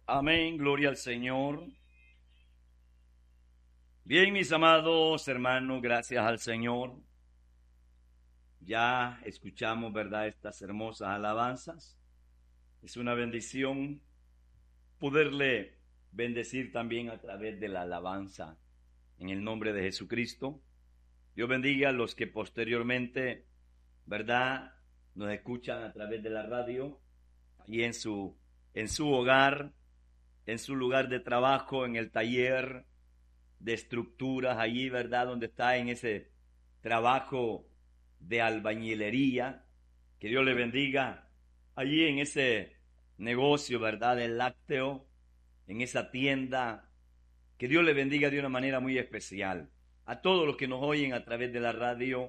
Amén, gloria al Señor. Bien, mis amados hermanos, gracias al Señor. Ya escuchamos, ¿verdad?, estas hermosas alabanzas. Es una bendición poderle bendecir también a través de la alabanza en el nombre de Jesucristo. Dios bendiga a los que posteriormente, ¿verdad?, nos escuchan a través de la radio y en su hogar, en su lugar de trabajo, en el taller de estructuras, allí, ¿verdad?, donde está en ese trabajo de albañilería. Que Dios le bendiga allí en ese negocio, ¿verdad?, del lácteo, en esa tienda. Que Dios le bendiga de una manera muy especial a todos los que nos oyen a través de la radio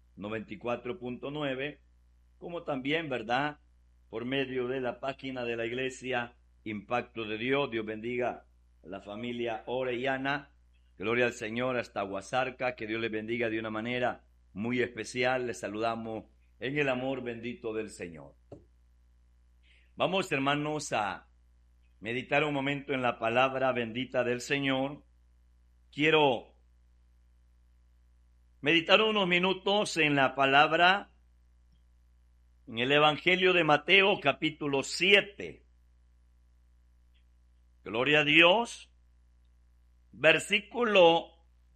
94.9, como también, ¿verdad?, por medio de la página de la iglesia Impacto de Dios. Dios bendiga a la familia Orellana. Gloria al Señor, hasta Huasarca. Que Dios les bendiga de una manera muy especial. Les saludamos en el amor bendito del Señor. Vamos, hermanos, a meditar un momento en la palabra bendita del Señor. Quiero meditar unos minutos en la palabra, en el Evangelio de Mateo, capítulo 7. Gloria a Dios. Versículo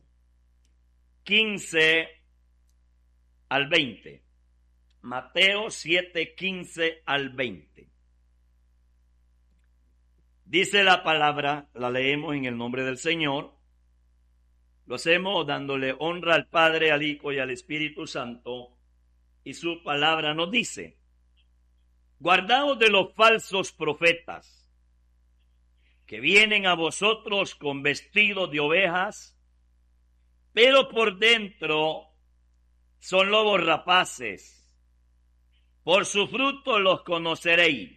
15 al 20. Mateo 7, 15 al 20. Dice la palabra, la leemos en el nombre del Señor. Lo hacemos dándole honra al Padre, al Hijo y al Espíritu Santo. Y su palabra nos dice: guardaos de los falsos profetas, que vienen a vosotros con vestidos de ovejas, pero por dentro son lobos rapaces. Por su fruto los conoceréis.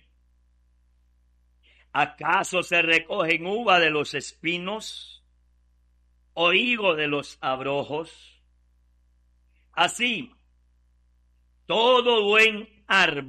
¿Acaso se recogen uva de los espinos o higo de los abrojos? Así, todo buen árbol